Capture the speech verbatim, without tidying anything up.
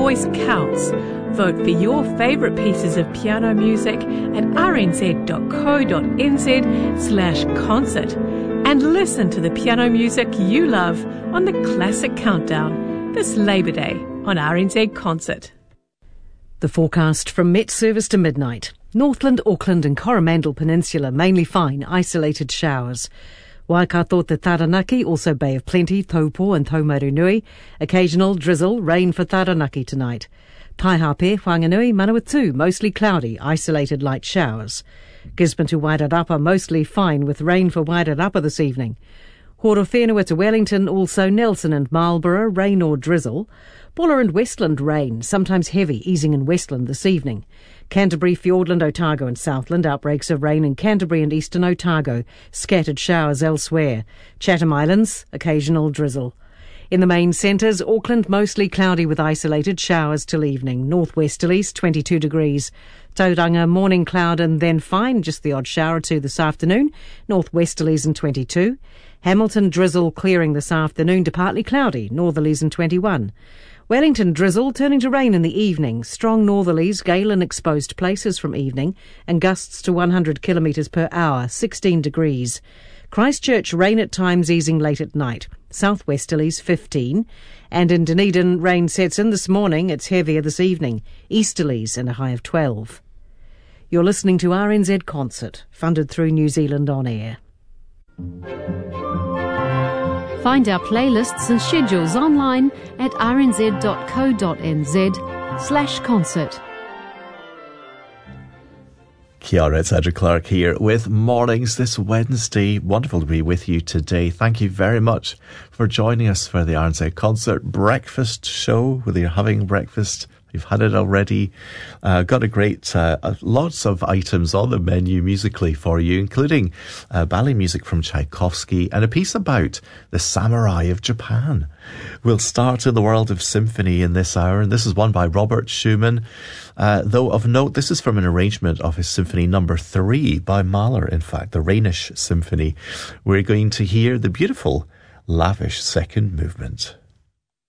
voice counts. Vote for your favourite pieces of piano music at rnz.co.nz slash concert and listen to the piano music you love on the Classic Countdown this Labour Day on R N Z Concert. The forecast from Met Service to midnight. Northland, Auckland and Coromandel Peninsula mainly fine, isolated showers. Waikato to Taranaki, also Bay of Plenty, Taupo and Taumarunui. Occasional drizzle, rain for Taranaki tonight. Taihape, Whanganui, Manawatu, mostly cloudy, isolated light showers. Gisborne to Wairarapa, mostly fine with rain for Wairarapa this evening. Horowhenua to Wellington, also Nelson and Marlborough, rain or drizzle. Buller and Westland rain, sometimes heavy, easing in Westland this evening. Canterbury, Fiordland, Otago and Southland, outbreaks of rain in Canterbury and eastern Otago, scattered showers elsewhere. Chatham Islands, occasional drizzle. In the main centres, Auckland mostly cloudy with isolated showers till evening. Northwesterlies, twenty-two degrees. Tauranga, morning cloud and then fine, just the odd shower or two this afternoon. Northwesterlies and twenty-two. Hamilton, drizzle clearing this afternoon to partly cloudy. Northerlies and twenty-one. Wellington, drizzle turning to rain in the evening. Strong northerlies, gale in exposed places from evening and gusts to one hundred kilometres per hour, sixteen degrees. Christchurch, rain at times easing late at night. Southwesterlies, fifteen. And in Dunedin, rain sets in this morning. It's heavier this evening. Easterlies and a high of twelve. You're listening to R N Z Concert, funded through New Zealand On Air. Find our playlists and schedules online at rnz.co.nz slash concert. Kia ora, it's Andrew Clark here with Mornings this Wednesday. Wonderful to be with you today. Thank you very much for joining us for the R N Z Concert Breakfast Show. Whether you're having breakfast, you've had it already, uh, got a great, uh, lots of items on the menu musically for you, including uh, ballet music from Tchaikovsky and a piece about the samurai of Japan. We'll start in the world of symphony in this hour, and this is one by Robert Schumann. Uh, though of note, this is from an arrangement of his Symphony Number Three by Mahler, in fact, the Rhenish Symphony. We're going to hear the beautiful, lavish second movement.